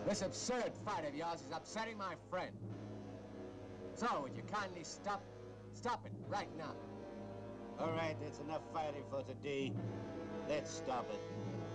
This absurd fight of yours is upsetting my friend. So, would you kindly stop it right now? All right, that's enough fighting for today. Let's stop it.